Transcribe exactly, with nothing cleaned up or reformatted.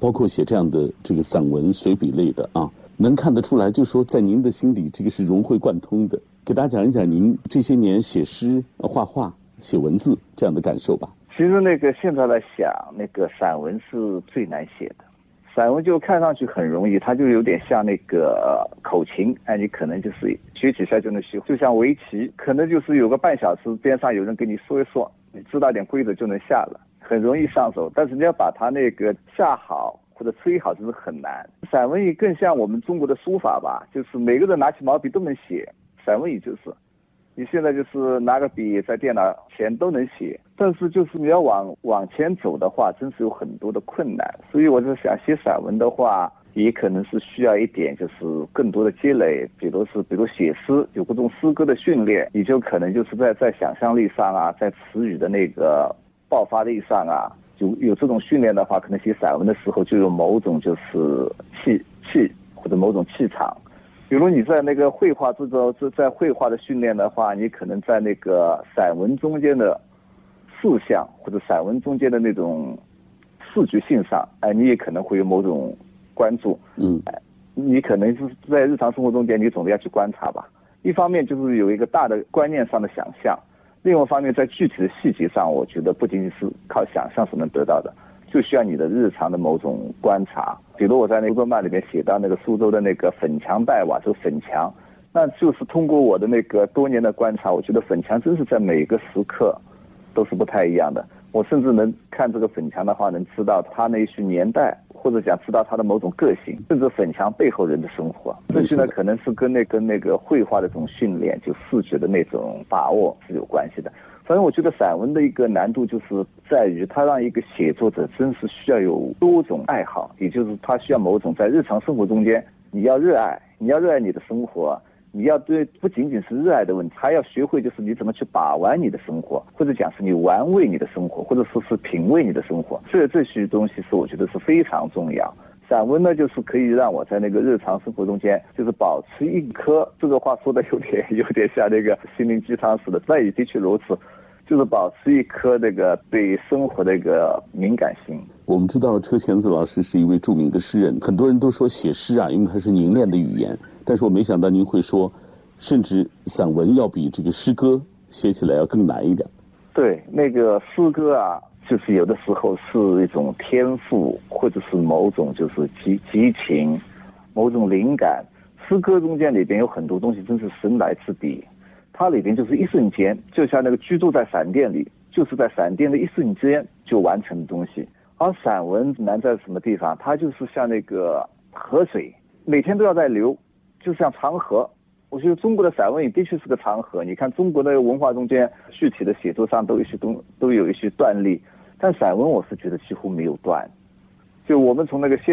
包括写这样的这个散文随笔类的啊，能看得出来，就是说在您的心里，这个是融会贯通的。给大家讲一讲您这些年写诗、画画、写文字这样的感受吧。 其实那个现在来想，那个散文是最难写的。散文就看上去很容易，它就有点像那个口琴，哎，你可能就是学几下就能学，就像围棋，可能就是有个半小时，边上有人给你说一说，你知道点规则就能下了，很容易上手。但是你要把它那个下好或者吹好，这是很难。散文也更像我们中国的书法吧，就是每个人拿起毛笔都能写，散文也就是。你现在就是拿个笔在电脑前都能写，但是就是你要往往前走的话，真是有很多的困难。所以我就想写散文的话，也可能是需要一点就是更多的积累，比如是比如写诗，有各种诗歌的训练，你就可能就是在在想象力上啊，在词语的那个爆发力上啊，有有这种训练的话，可能写散文的时候就有某种就是气气或者某种气场。比如你在那个绘画这个在绘画的训练的话，你可能在那个散文中间的事项或者散文中间的那种视觉性上，哎，你也可能会有某种关注。 嗯， 哎，你可能是在日常生活中间，你总得要去观察吧。一方面就是有一个大的观念上的想象，另外一方面在具体的细节上，我觉得不仅仅是靠想象是能得到的。就需要你的日常的某种观察，比如我在那个苏州漫里面写到那个苏州的那个粉墙黛瓦，这个粉墙，那就是通过我的那个多年的观察，我觉得粉墙真是在每个时刻都是不太一样的。我甚至能看这个粉墙的话，能知道它那些年代，或者讲知道它的某种个性，甚至粉墙背后人的生活。这些呢，可能是跟那跟那个绘画的这种训练，就视觉的那种把握是有关系的。反正我觉得散文的一个难度就是在于它让一个写作者真是需要有多种爱好，也就是他需要某种在日常生活中间，你要热爱，你要热爱你的生活，你要对不仅仅是热爱的问题，还要学会就是你怎么去把玩你的生活，或者讲是你玩味你的生活，或者说是品味你的生活。所以这些东西是我觉得是非常重要。散文呢，就是可以让我在那个日常生活中间，就是保持一颗，这个话说的有点有点像那个心灵鸡汤似的，但也的确如此，就是保持一颗那个对生活的一个敏感性。 我们知道车前子老师是一位著名的诗人，很多人都说写诗啊，因为它是凝练的语言，但是我没想到您会说，甚至散文要比这个诗歌写起来要更难一点。 对，那个诗歌啊，就是有的时候是一种天赋，或者是某种就是激激情，某种灵感。诗歌中间里边有很多东西真是神来之笔，它里边就是一瞬间，就像那个居住在闪电里，就是在闪电的一瞬间就完成的东西。而散文难在什么地方？它就是像那个河水，每天都要在流，就像长河。我觉得中国的散文也的确是个长河。你看中国的文化中间，具体的写作上都有一些东都有一些断例，但散文我是觉得几乎没有断。就我们从那个现